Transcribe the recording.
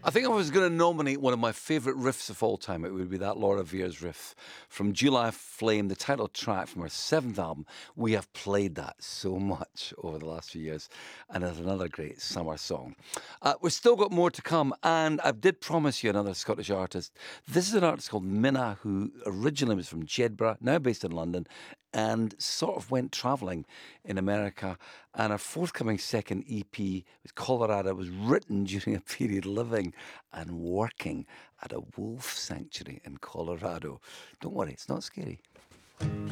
I think if I was going to nominate one of my favourite riffs of all time, it would be that Laura Veers riff from July Flame, the title track from her seventh album. We have played that so much over the last few years, and it's another great summer song. We've still got more to come, and I did promise you another Scottish artist. This is an artist called Minna, who originally was from Jedburgh, now based in London, and sort of went travelling in America. And her forthcoming second EP with Colorado was written during a period living and working at a wolf sanctuary in Colorado. Don't worry, it's not scary.